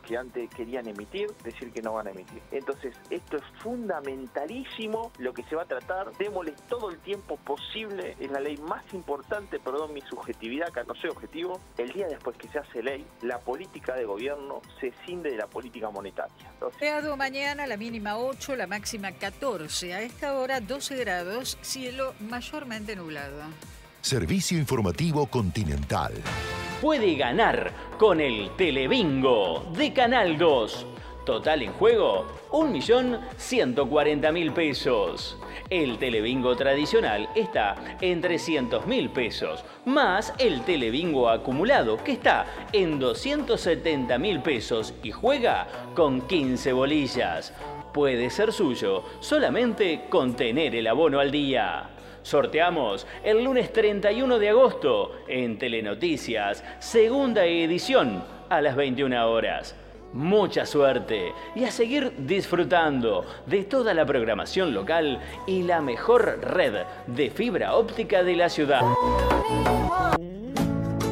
que antes querían emitir, decir que no van a emitir. Entonces, esto es fundamentalísimo lo que se va a tratar. Démosle todo el tiempo posible. Es la ley más importante, perdón mi subjetividad, acá no soy objetivo. El día después que se hace ley, la política de gobierno se escinde de la política monetaria. Soleado mañana, la mínima 8, la máxima 14. A esta hora 12 grados, cielo mayormente nublado. Servicio Informativo Continental. Puede ganar con el Telebingo de Canal 2. Total en juego, 1.140.000 pesos. El Telebingo tradicional está en 300.000 pesos, más el Telebingo acumulado que está en 270.000 pesos y juega con 15 bolillas. Puede ser suyo solamente con tener el abono al día. Sorteamos el lunes 31 de agosto en Telenoticias, segunda edición a las 21 horas. Mucha suerte y a seguir disfrutando de toda la programación local y la mejor red de fibra óptica de la ciudad.